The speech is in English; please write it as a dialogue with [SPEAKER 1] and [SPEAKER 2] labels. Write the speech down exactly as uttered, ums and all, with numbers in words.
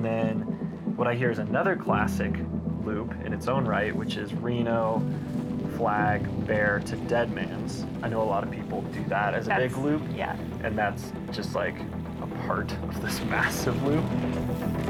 [SPEAKER 1] And then what I hear is another classic loop in its own right, which is Reno, Flag, Bear to Deadman's. I know a lot of people do that as a
[SPEAKER 2] That's,
[SPEAKER 1] big loop.
[SPEAKER 2] Yeah.
[SPEAKER 1] And that's just like a part of this massive loop.